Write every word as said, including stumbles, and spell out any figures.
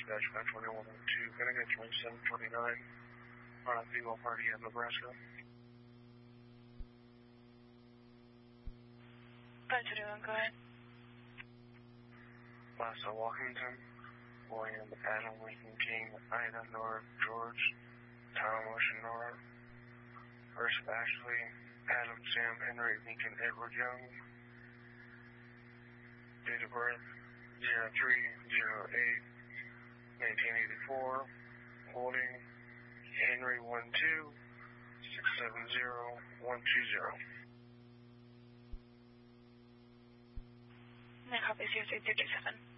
dispatch five twenty-one oh two, can I get twenty-seven twenty-nine on a female party in Nebraska? five twenty-one, go ahead. Lassa Walkington, William Adam Lincoln King, Ida North George, Tom Ocean North, First Ashley, Adam Sam Henry Lincoln Edward Young, date of birth zero three zero eight nineteen eighty-four, holding Henry one two six seven zero one two zero. Copy zero three three seven.